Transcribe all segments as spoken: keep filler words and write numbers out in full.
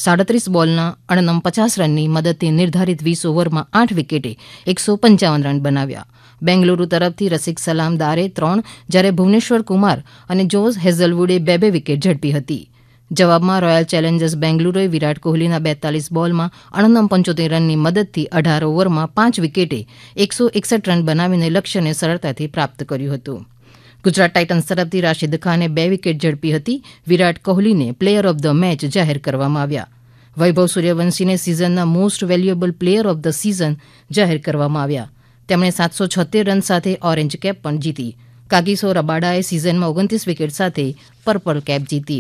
સાડત્રીસ બોલના ઓગણપચાસ રનની મદદથી નિર્ધારિત વીસ ઓવરમાં આઠ વિકેટે એકસો પંચાવન રન બનાવ્યા. બેંગલુરુ તરફથી રસિક સલામદારે ત્રણ જ્યારે ભુવનેશ્વર કુમાર અને જોસ હેઝલવુડે બે બે વિકેટ ઝડપી હતી. જવાબમાં રોયલ ચેલેન્જર્સ બેંગલુરુએ વિરાટ કોહલીના બેતાલીસ બોલમાં ઓગણપંચોતેર રનની મદદથી અઢાર ઓવરમાં પાંચ વિકેટે એકસો એકસઠ રન બનાવીને લક્ષ્યને સરળતાથી પ્રાપ્ત કર્યું હતું. ગુજરાત ટાઇટન્સ તરફથી રાશિદ ખાને બે વિકેટ ઝડપી હતી. વિરાટ કોહલીને પ્લેયર ઓફ ધ મેચ જાહેર કરવામાં આવ્યા. વૈભવ સૂર્યવંશીને સિઝનના most valuable player of the season જાહેર કરવામાં આવ્યા. તેમણે સાતસો છોતેર રન સાથે ઓરેન્જ કેપ પણ જીતી. કાગિસો રબાડાએ સિઝનમાં ઓગણત્રીસ વિકેટ સાથે પર્પલ કેપ જીતી.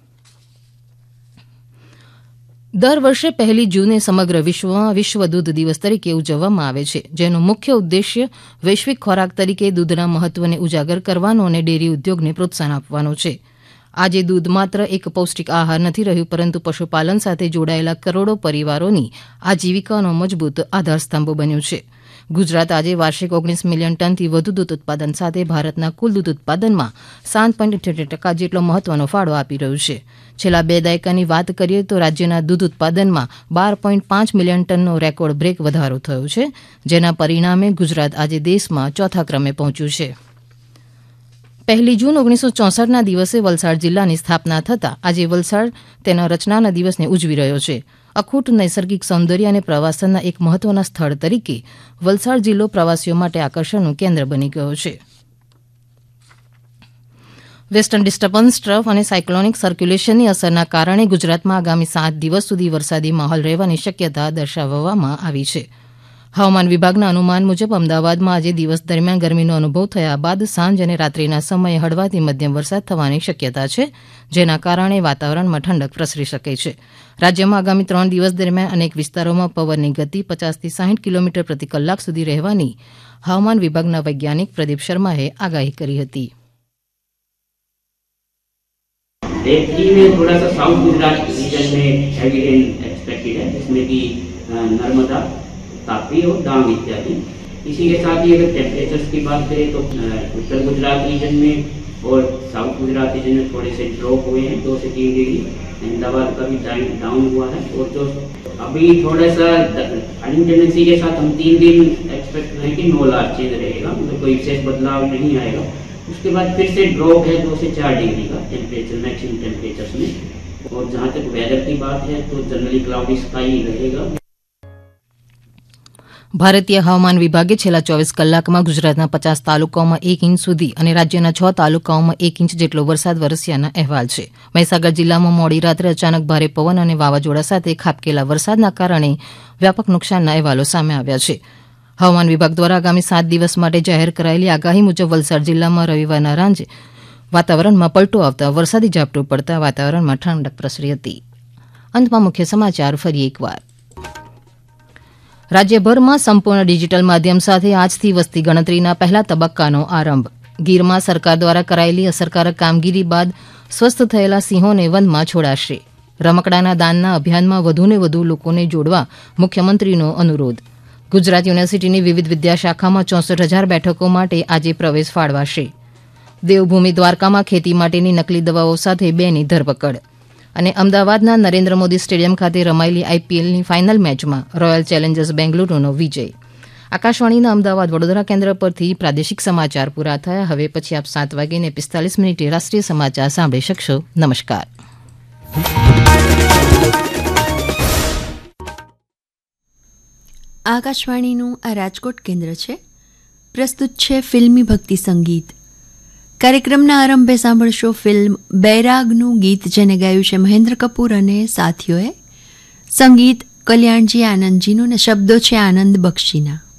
દર વર્ષે પહેલી જૂને સમગ્ર વિશ્વમાં વિશ્વ દૂધ દિવસ તરીકે ઉજવવામાં આવે છે, જેનો મુખ્ય ઉદ્દેશ્ય વૈશ્વિક ખોરાક તરીકે દૂધના મહત્વને ઉજાગર કરવાનો અને ડેરી ઉદ્યોગને પ્રોત્સાહન આપવાનો છે. આજે દૂધ માત્ર એક પૌષ્ટિક આહાર નથી રહ્યું, પરંતુ પશુપાલન સાથે જોડાયેલા કરોડો પરિવારોની આજીવિકાનો મજબૂત આધારસ્તંભ બન્યું છે. ગુજરાત આજે વાર્ષિક ઓગણીસ મિલિયન ટનથી વધુ દૂધ ઉત્પાદન સાથે ભારતના કુલ દૂધ ઉત્પાદનમાં સાત પોઈન્ટ અઠ્યોતેર ટકા જેટલો મહત્વનો ફાળો આપી રહ્યું છે. છેલ્લા બે દાયકાની વાત કરીએ તો રાજ્યના દૂધ ઉત્પાદનમાં બાર પોઈન્ટ પાંચ મિલિયન ટનનો રેકોર્ડ બ્રેક વધારો થયો છે, જેના પરિણામે ગુજરાત આજે દેશમાં ચોથા ક્રમે પહોંચ્યું છે. પહેલી જૂન ઓગણીસો ચોસઠના દિવસે વલસાડ જિલ્લાની સ્થાપના થતાં આજે વલસાડ તેના રચનાના દિવસને ઉજવી રહ્યો છે. અખૂટ નૈસર્ગિક સૌંદર્ય અને પ્રવાસનના એક મહત્વના સ્થળ તરીકે વલસાડ જિલ્લો પ્રવાસીઓ માટે આકર્ષણનું કેન્દ્ર બની ગયો છે. વેસ્ટર્ન ડિસ્ટર્બન્સ ટ્રફ અને સાયક્લોનિક સર્ક્યુલેશનની અસરના કારણે ગુજરાતમાં આગામી સાત દિવસ સુધી વરસાદી માહોલ રહેવાની શક્યતા દર્શાવવામાં આવી છે. હવામાન વિભાગના અનુમાન મુજબ અમદાવાદમાં આજે દિવસ દરમિયાન ગરમીનો અનુભવ થયા બાદ સાંજ અને રાત્રિના સમયે હળવાથી મધ્યમ વરસાદ થવાની શક્યતા છે, જેના કારણે વાતાવરણમાં ઠંડક પ્રસરી શકે છે. રાજ્યમાં આગામી ત્રણ દિવસ દરમિયાન અનેક વિસ્તારોમાં પવનની ગતિ પચાસથી સાહીઠ કિલોમીટર પ્રતિ કલાક સુધી રહેવાની હવામાન વિભાગના વૈજ્ઞાનિક પ્રદીપ શર્માએ આગાહી કરી હતી. डे थ्री में थोड़ा सा साउथ गुजरात रीजन में हैवी रेन एक्सपेक्टेड है, जिसमें कि नर्मदा, तापी और डांग इत्यादि. इसी के साथ ही अगर टेम्परेचर्स की बात करें तो उत्तर गुजरात रीजन में और साउथ गुजरात रीजन में थोड़े से ड्रॉप हुए हैं, दो से तीन डिग्री. अहमदाबाद का भी डाउन हुआ है. और जो अभी थोड़ा सा अर्निंग टेंडेंसी के साथ हम तीन दिन एक्सपेक्ट करें कि नो लार्ज चेंज रहेगा, मतलब कोई विशेष बदलाव नहीं आएगा. उसके बाद फिर से ड्रॉप है दो से चार डिग्री का टेम्परेचर मैक्सिमम टेम्परेचर्स में. और जहाँ तक वेदर की बात है तो जनरली क्लाउडी स्काई रहेगा. ભારતીય હવામાન વિભાગે છેલ્લા ચોવીસ કલાકમાં ગુજરાતના પચાસ તાલુકાઓમાં એક ઇંચ સુધી અને રાજ્યના છ તાલુકાઓમાં એક ઇંચ જેટલો વરસાદ વરસ્યાના અહેવાલ છે. મહીસાગર જિલ્લામાં મોડી રાત્રે અચાનક ભારે પવન અને વાવાઝોડા સાથે ખાબકેલા વરસાદના કારણે વ્યાપક નુકસાનના અહેવાલો સામે આવ્યા છે. હવામાન વિભાગ દ્વારા આગામી સાત દિવસ માટે જાહેર કરાયેલી આગાહી મુજબ વલસાડ જિલ્લામાં રવિવારના સાંજે વાતાવરણમાં પલટો આવતા વરસાદી ઝાપટું પડતા વાતાવરણમાં ઠંડક પ્રસરી હતી. અંતમાં મુખ્ય સમાચાર ફરી એકવાર. રાજ્યભરમાં સંપૂર્ણ ડિજિટલ માધ્યમ સાથે આજથી વસ્તી ગણતરીના પહેલા તબક્કાનો આરંભ. ગીરમાં સરકાર દ્વારા કરાયેલી અસરકારક કામગીરી બાદ સ્વસ્થ થયેલા સિંહોને વનમાં છોડાશે. રમકડાના દાનના અભિયાનમાં વધુને વધુ લોકોને જોડવા મુખ્યમંત્રીનો અનુરોધ. ગુજરાત યુનિવર્સિટીની વિવિધ વિદ્યાશાખામાં ચોસઠ હજાર બેઠકો માટે આજે પ્રવેશ ફાળવાશે. દેવભૂમિ દ્વારકામાં ખેતી માટેની નકલી દવાઓ સાથે બેની ધરપકડ. અને અમદાવાદના નરેન્દ્ર મોદી સ્ટેડિયમ ખાતે રમાયેલી આઈપીએલની ફાઇનલ મેચમાં રોયલ ચેલેન્જર્સ બેંગલુરુનો વિજય. આકાશવાણીના અમદાવાદ વડોદરા કેન્દ્ર પરથી પ્રાદેશિક સમાચાર પૂરા થયા. હવે પછી આપ સાત વાગીને પિસ્તાલીસ મિનિટે રાષ્ટ્રીય સમાચાર સાંભળી શકશો. નમસ્કાર. આકાશવાણીનું આ રાજકોટ કેન્દ્ર છે. પ્રસ્તુત છે ફિલ્મી ભક્તિ સંગીત. કાર્યક્રમના આરંભે સાંભળશો ફિલ્મ બૈરાગનું ગીત, જેને ગાયું છે મહેન્દ્ર કપૂર અને સાથીઓએ. સંગીત કલ્યાણજી આનંદજીનું ને શબ્દો છે આનંદ બક્ષીના.